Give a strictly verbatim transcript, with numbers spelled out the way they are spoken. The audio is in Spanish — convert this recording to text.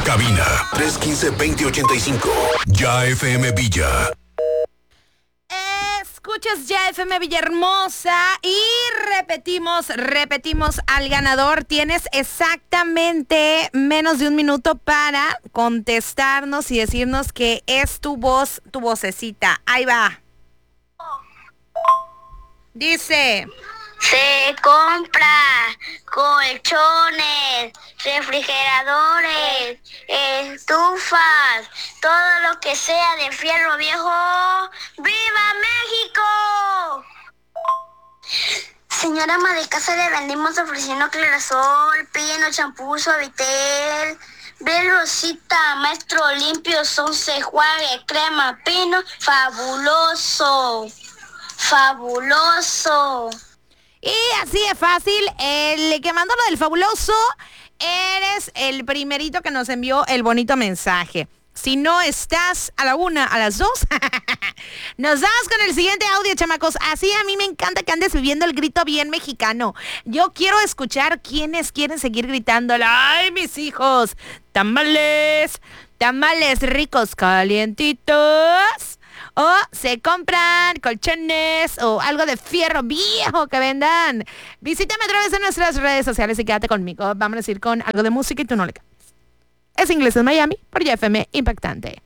Cabina tres uno cinco, dos cero ocho cinco. Ya F M Villa. Escuchas Ya F M Villahermosa y repetimos, repetimos al ganador. Tienes exactamente menos de un minuto para contestarnos y decirnos que es tu voz, tu vocecita. Ahí va. Dice... Se compra colchones, refrigeradores, estufas, todo lo que sea de fierro viejo. ¡Viva México! Señora ama de casa, le vendimos ofreciendo Clarasol, pino, champú, Suavitel, Bel Rosita, Maestro Limpio, Sonce, Juague, Crema, Pino, fabuloso, fabuloso. Y así de fácil, el que mandó lo del fabuloso, eres el primerito que nos envió el bonito mensaje. Si no estás a la una, a las dos, nos vamos con el siguiente audio, chamacos. Así a mí me encanta que andes viviendo el grito bien mexicano. Yo quiero escuchar quienes quieren seguir gritándolo. ¡Ay, mis hijos! Tamales, tamales ricos, calientitos. O se compran colchones o algo de fierro viejo que vendan. Visítame a través de nuestras redes sociales y quédate conmigo. Vamos a ir con algo de música y tú no le cambies. Es Inglés en Miami por Ya F M Impactante.